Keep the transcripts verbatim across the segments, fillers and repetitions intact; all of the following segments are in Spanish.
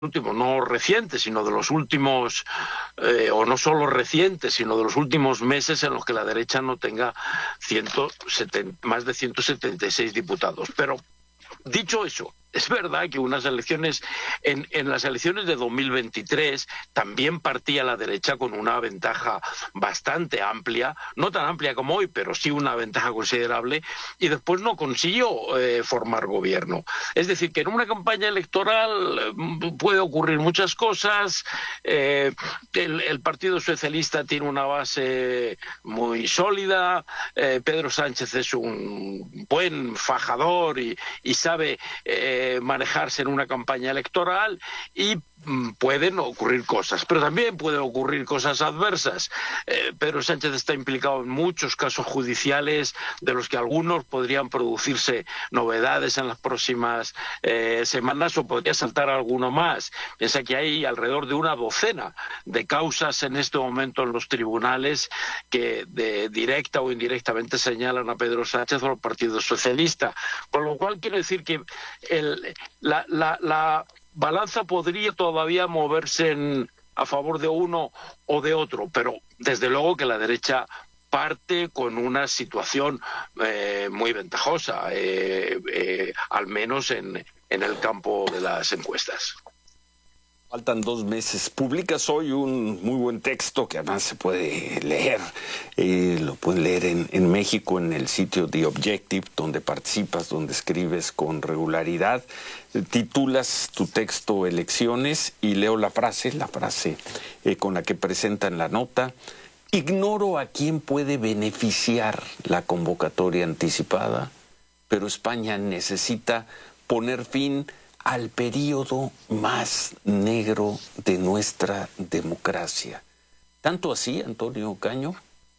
últimos, no recientes, sino de los últimos, eh, o no solo recientes, sino de los últimos meses en los que la derecha no tenga ciento setenta, más de ciento setenta y seis diputados. Pero, dicho eso, es verdad que unas elecciones, en, en las elecciones de dos mil veintitrés también partía la derecha con una ventaja bastante amplia, no tan amplia como hoy, pero sí una ventaja considerable, y después no consiguió eh, formar gobierno. Es decir, que en una campaña electoral eh, puede ocurrir muchas cosas. Eh, el, el Partido Socialista tiene una base muy sólida, eh, Pedro Sánchez es un buen fajador y, y sabe eh, manejarse en una campaña electoral, y mm, pueden ocurrir cosas, pero también pueden ocurrir cosas adversas. Eh, Pedro Sánchez está implicado en muchos casos judiciales, de los que algunos podrían producirse novedades en las próximas eh, semanas, o podría saltar alguno más. Piensa que hay alrededor de una docena de causas en este momento en los tribunales que de directa o indirectamente señalan a Pedro Sánchez o al Partido Socialista, con lo cual quiero decir que el La, la, la balanza podría todavía moverse en, a favor de uno o de otro, pero desde luego que la derecha parte con una situación eh, muy ventajosa, eh, eh, al menos en, en el campo de las encuestas. Faltan dos meses. Publicas hoy un muy buen texto que además se puede leer. Eh, lo pueden leer en, en México, en el sitio The Objective, donde participas, donde escribes con regularidad. Eh, titulas tu texto Elecciones y leo la frase, la frase eh, con la que presentan la nota. Ignoro a quién puede beneficiar la convocatoria anticipada, pero España necesita poner fin al periodo más negro de nuestra democracia. ¿Tanto así, Antonio Caño?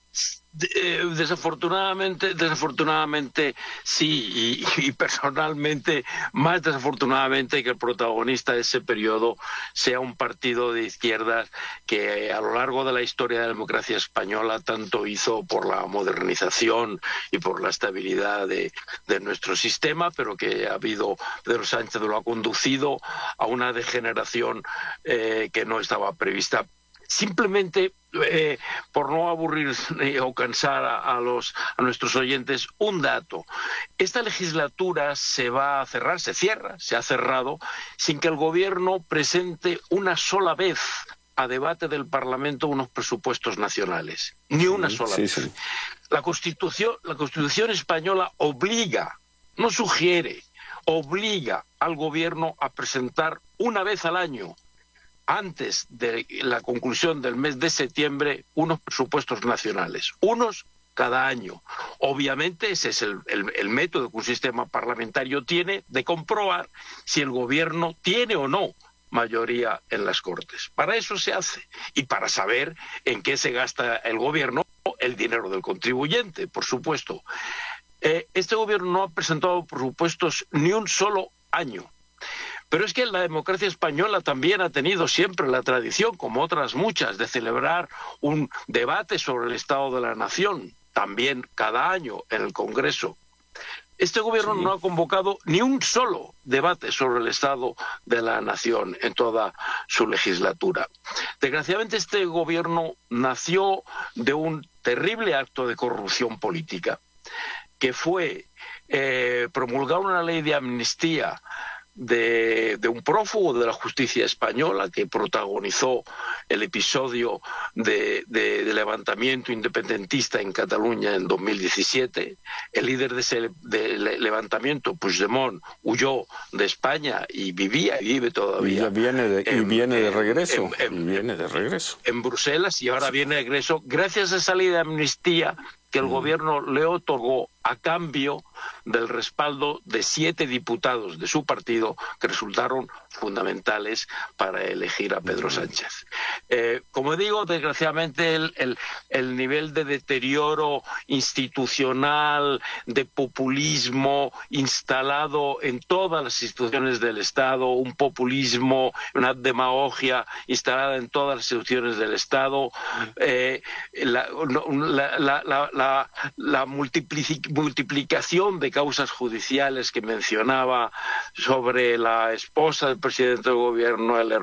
Desafortunadamente, desafortunadamente sí, y, y personalmente más desafortunadamente que el protagonista de ese periodo sea un partido de izquierdas que a lo largo de la historia de la democracia española tanto hizo por la modernización y por la estabilidad de, de nuestro sistema, pero que ha habido, Pedro Sánchez lo ha conducido a una degeneración eh, que no estaba prevista. Simplemente, eh, por no aburrir eh, o cansar a, a, los, a nuestros oyentes, un dato. Esta legislatura se va a cerrar, se cierra, se ha cerrado, sin que el Gobierno presente una sola vez a debate del Parlamento unos presupuestos nacionales. Ni una sí, sola sí, vez. Sí. La Constitución, la Constitución española obliga, no sugiere, obliga al Gobierno a presentar una vez al año, antes de la conclusión del mes de septiembre, unos presupuestos nacionales, unos cada año. Obviamente ese es el, el, el método que un sistema parlamentario tiene de comprobar si el gobierno tiene o no mayoría en las Cortes. Para eso se hace, y para saber en qué se gasta el gobierno el dinero del contribuyente, por supuesto. Eh, este gobierno no ha presentado presupuestos ni un solo año. Pero es que la democracia española también ha tenido siempre la tradición, como otras muchas, de celebrar un debate sobre el estado de la nación, también cada año en el Congreso. Este gobierno sí. no ha convocado ni un solo debate sobre el estado de la nación en toda su legislatura. Desgraciadamente, este gobierno nació de un terrible acto de corrupción política, que fue eh, promulgar una ley de amnistía De, de un prófugo de la justicia española que protagonizó el episodio de, de, de levantamiento independentista en Cataluña en dos mil diecisiete. El líder de ese de levantamiento, Puigdemont, huyó de España y vivía y vive todavía. Y viene de, en, y viene de regreso. En, en, y viene de regreso. En Bruselas, y ahora viene de regreso gracias a esa ley de amnistía que el mm. gobierno le otorgó a cambio del respaldo de siete diputados de su partido que resultaron fundamentales para elegir a Pedro Sánchez. Eh, como digo, desgraciadamente el, el, el nivel de deterioro institucional, de populismo instalado en todas las instituciones del Estado, un populismo, una demagogia instalada en todas las instituciones del Estado, eh, la, la, la, la, la, la multiplicidad multiplicación de causas judiciales que mencionaba sobre la esposa del presidente del gobierno, el